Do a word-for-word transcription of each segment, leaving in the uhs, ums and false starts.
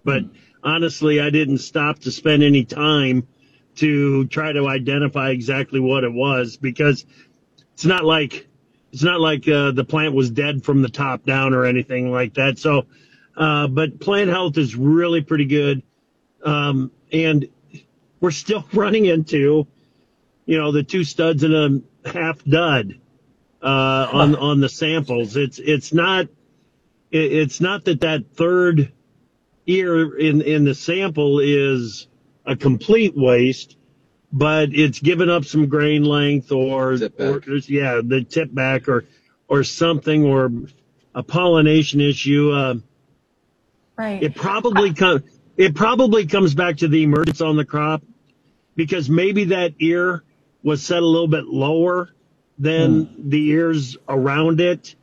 But honestly, I didn't stop to spend any time to try to identify exactly what it was, because it's not like it's not like uh, the plant was dead from the top down or anything like that. So, uh, but plant health is really pretty good, um, and we're still running into, you know, the two studs and a half dud uh, on on the samples. It's it's not it, it's not that that third ear in in the sample is a complete waste, but it's given up some grain length or, or yeah, the tip back or or something, or a pollination issue. Uh, right. It probably comes it probably comes back to the emergence on the crop, because maybe that ear was set a little bit lower than hmm. the ears around it.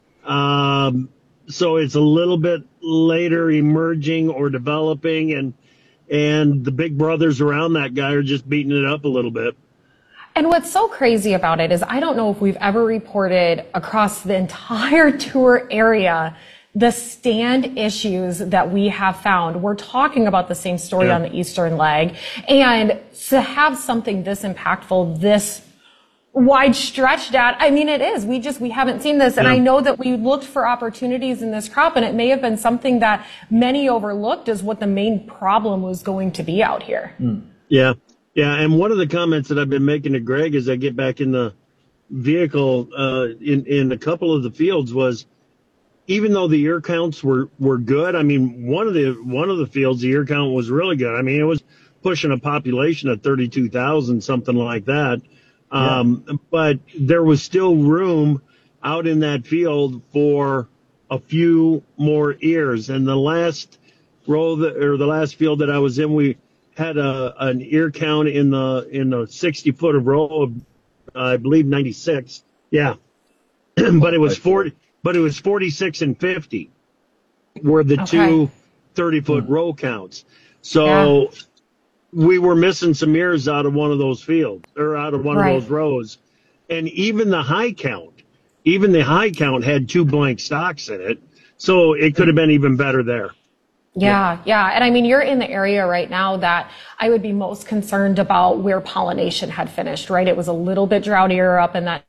Um, so it's a little bit later emerging or developing, and and the big brothers around that guy are just beating it up a little bit. And what's so crazy about it is I don't know if we've ever reported across the entire tour area the stand issues that we have found. We're talking about the same story yeah. on the eastern leg, and to have something this impactful, this wide stretched out, I mean, it is. We just, we haven't seen this. And yeah. I know that we looked for opportunities in this crop, and it may have been something that many overlooked as what the main problem was going to be out here. Mm. Yeah. Yeah. And one of the comments that I've been making to Greg as I get back in the vehicle, uh, in, in a couple of the fields was, even though the ear counts were, were good, I mean, one of the, one of the fields, the ear count was really good. I mean, it was pushing a population of thirty-two thousand, something like that. Um, yeah. But there was still room out in that field for a few more ears. And the last row that, or the last field that I was in, we had a, an ear count in the, in the sixty foot of row of, uh, I believe ninety-six. Yeah. But it was forty, but it was forty-six and fifty were the okay. two thirty foot hmm. row counts. So, yeah. we were missing some ears out of one of those fields, or out of one right. of those rows. And even the high count, even the high count had two blank stocks in it. So it could have been even better there. Yeah, yeah. And I mean, you're in the area right now that I would be most concerned about where pollination had finished, right? It was a little bit droughtier up in that.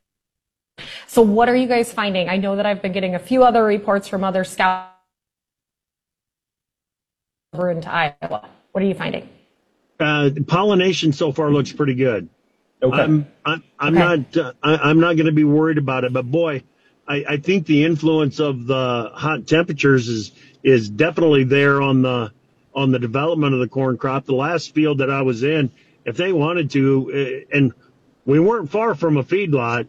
So what are you guys finding? I know that I've been getting a few other reports from other scouts over into Iowa. What are you finding? Uh, pollination so far looks pretty good. Okay. I'm, I'm, I'm okay. not, uh, I, I'm not going to be worried about it, but boy, I, I think the influence of the hot temperatures is, is definitely there on the, on the development of the corn crop. The last field that I was in, if they wanted to, uh, and we weren't far from a feedlot,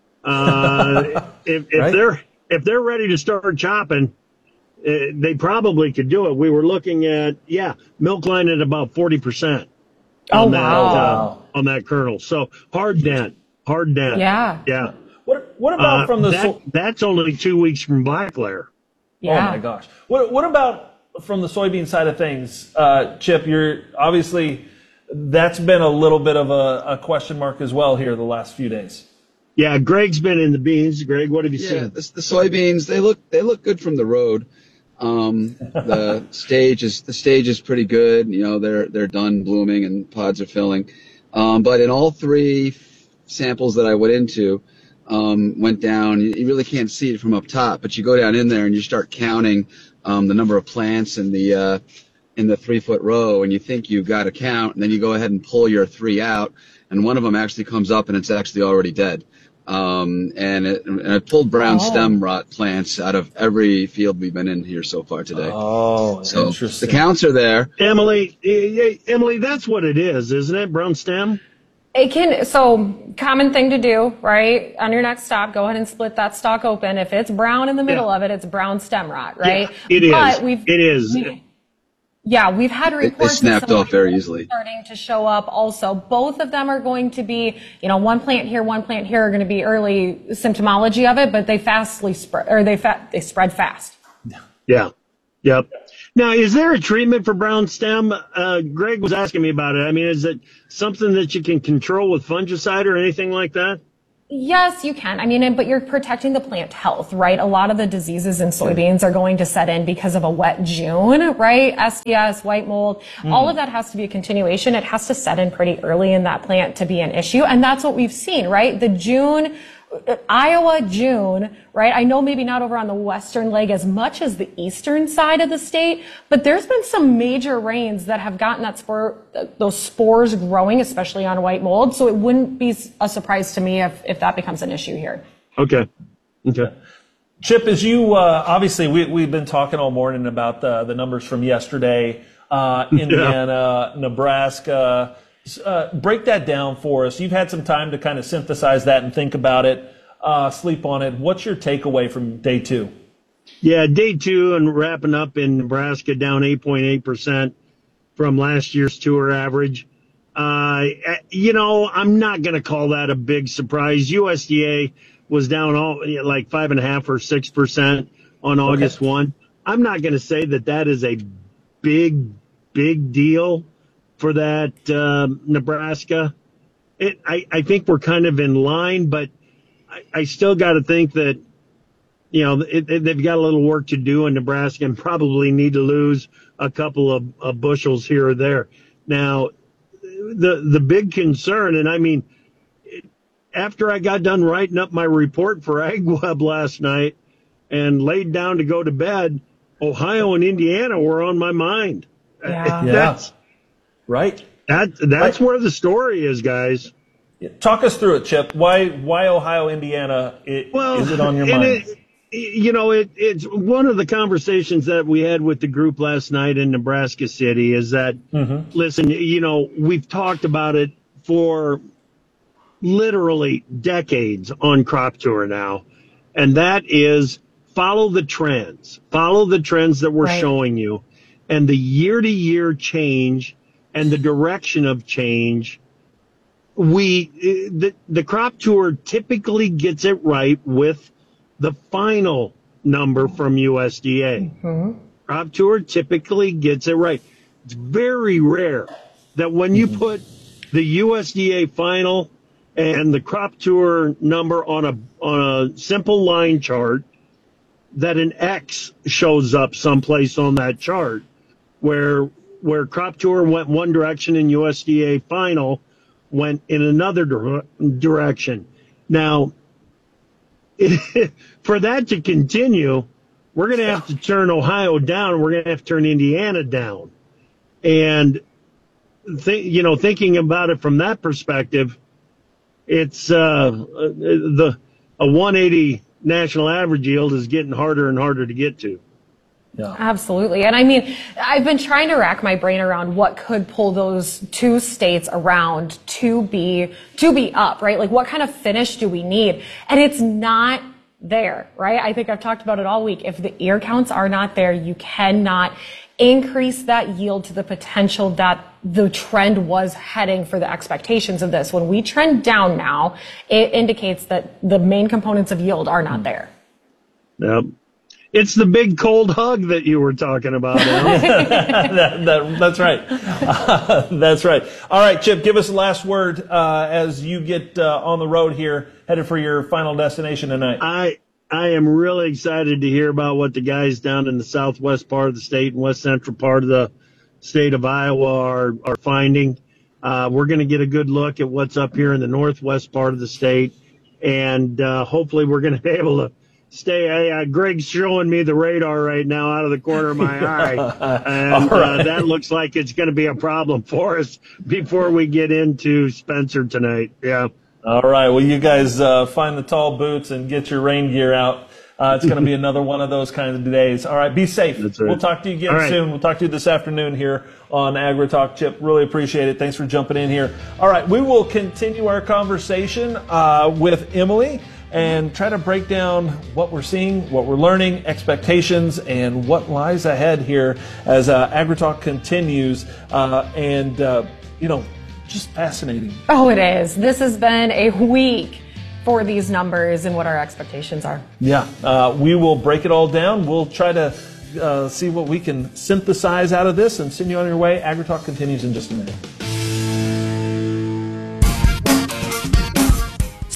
uh, if, if right? they're, if they're ready to start chopping, Uh, they probably could do it. We were looking at, yeah, milk line at about forty percent on oh, that, wow. uh, on that kernel. So hard dent, hard dent. Yeah. Yeah. What, what about uh, from the, that, so- that's only two weeks from black layer. Yeah. Oh my gosh. What, what about from the soybean side of things? Uh, Chip, you're obviously, that's been a little bit of a, a question mark as well here the last few days. Yeah. Greg's been in the beans. Greg, what have you yeah, seen? The, the soybeans, they look, they look good from the road. Um, the stage is, the stage is pretty good. You know, they're, they're done blooming and pods are filling. Um, but in all three f- samples that I went into, um, went down, you, you really can't see it from up top, but you go down in there and you start counting, um, the number of plants in the, uh, in the three foot row, and you think you've got a count, and then you go ahead and pull your three out, and one of them actually comes up and it's actually already dead. Um, and it, and it pulled brown oh. stem rot plants out of every field we've been in here so far today. Oh, so interesting. The counts are there. Emily, Emily, that's what it is, isn't it? Brown stem? It can, so common thing to do, right? On your next stop, go ahead and split that stalk open. If it's brown in the middle yeah. of it, it's brown stem rot, right? Yeah, it but is. We've, it is. We, yeah, we've had reports. They, they snapped off very easily. Starting to show up also. Both of them are going to be, you know, one plant here, one plant here are going to be early symptomology of it, but they fastly spread, or they fa- they spread fast. Yeah. Yep. Now, is there a treatment for brown stem? Uh, Greg was asking me about it. I mean, is it something that you can control with fungicide or anything like that? Yes, you can. I mean, but you're protecting the plant health, right? A lot of the diseases in soybeans are going to set in because of a wet June, right? S D S, white mold, mm. all of that has to be a continuation. It has to set in pretty early in that plant to be an issue. And that's what we've seen, right? The June, Iowa, June, right? I know maybe not over on the western leg as much as the eastern side of the state, but there's been some major rains that have gotten that spore, those spores growing, especially on white mold. So it wouldn't be a surprise to me if, if that becomes an issue here. Okay. Okay. Chip, as you, uh, obviously we, we've been talking all morning about the, the numbers from yesterday, uh, Indiana, yeah. Nebraska. Uh, break that down for us. You've had some time to kind of synthesize that and think about it, uh, sleep on it. What's your takeaway from day two? Yeah, day two and wrapping up in Nebraska down eight point eight percent from last year's tour average. Uh, you know, I'm not going to call that a big surprise. U S D A was down all like five and a half or six percent on August okay. first. I'm not going to say that that is a big, big deal for that uh, Nebraska. It, I, I think we're kind of in line, but I, I still got to think that, you know, it, it, they've got a little work to do in Nebraska and probably need to lose a couple of, of bushels here or there. Now, the the big concern, and I mean, after I got done writing up my report for AgWeb last night and laid down to go to bed, Ohio and Indiana were on my mind. Yeah. That's, Right. That that's right. Where the story is, guys. Talk us through it, Chip. Why why Ohio, Indiana? It, well, is it on your mind? It, you know, it, it's one of the conversations that we had with the group last night in Nebraska City is that, mm-hmm. listen, you know, we've talked about it for literally decades on Crop Tour now, and that is follow the trends. Follow the trends that we're right. showing you, and the year-to-year change and the direction of change, we the, the Crop Tour typically gets it right with the final number from U S D A. Mm-hmm. Crop Tour typically gets it right. It's very rare that when you put the U S D A final and the Crop Tour number on a on a simple line chart, that an X shows up someplace on that chart where where Crop Tour went one direction and U S D A final went in another dire- direction. Now, it, for that to continue, we're going to have to turn Ohio down. We're going to have to turn Indiana down. And, th- you know, thinking about it from that perspective, it's uh, the a one eighty national average yield is getting harder and harder to get to. Yeah. Absolutely. And I mean, I've been trying to rack my brain around what could pull those two states around to be, to be up, right? Like what kind of finish do we need? And it's not there, right? I think I've talked about it all week. If the ear counts are not there, you cannot increase that yield to the potential that the trend was heading for the expectations of this. When we trend down now, it indicates that the main components of yield are not there. Yep. It's the big cold hug that you were talking about. that, that, that's right. Uh, that's right. All right, Chip, give us the last word uh, as you get uh, on the road here, headed for your final destination tonight. I I am really excited to hear about what the guys down in the southwest part of the state and west central part of the state of Iowa are, are finding. Uh, we're going to get a good look at what's up here in the northwest part of the state, and uh, hopefully we're going to be able to stay. Uh, Greg's showing me the radar right now out of the corner of my eye, and right. uh, that looks like it's going to be a problem for us before we get into Spencer tonight. Yeah. All right. Well, you guys uh, find the tall boots and get your rain gear out. Uh, it's going to be another one of those kinds of days. All right. Be safe. That's right. We'll talk to you again right. soon. We'll talk to you this afternoon here on AgriTalk. Chip, really appreciate it. Thanks for jumping in here. All right. We will continue our conversation uh, with Emily and try to break down what we're seeing, what we're learning, expectations, and what lies ahead here as uh, AgriTalk continues. Uh, and, uh, you know, just fascinating. Oh, it is. This has been a week for these numbers and what our expectations are. Yeah, uh, we will break it all down. We'll try to uh, see what we can synthesize out of this and send you on your way. AgriTalk continues in just a minute.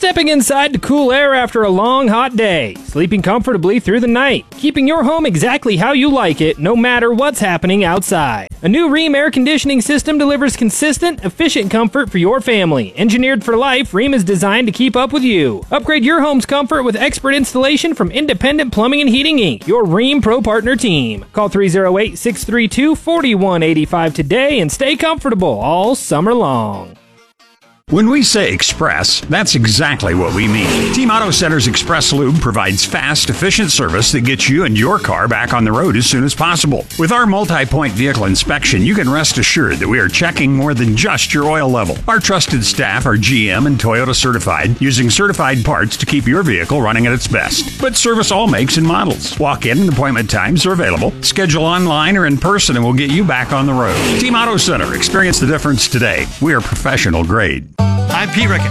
Stepping inside to cool air after a long, hot day. Sleeping comfortably through the night. Keeping your home exactly how you like it, no matter what's happening outside. A new Rheem air conditioning system delivers consistent, efficient comfort for your family. Engineered for life, Rheem is designed to keep up with you. Upgrade your home's comfort with expert installation from Independent Plumbing and Heating Incorporated, your Rheem Pro Partner team. Call three oh eight, six three two, four one eight five today and stay comfortable all summer long. When we say express, that's exactly what we mean. Team Auto Center's Express Lube provides fast, efficient service that gets you and your car back on the road as soon as possible. With our multi-point vehicle inspection, you can rest assured that we are checking more than just your oil level. Our trusted staff are G M and Toyota certified, using certified parts to keep your vehicle running at its best. But service all makes and models. Walk-in and appointment times are available. Schedule online or in person and we'll get you back on the road. Team Auto Center. Experience the difference today. We are professional grade. I'm Pete Rickett.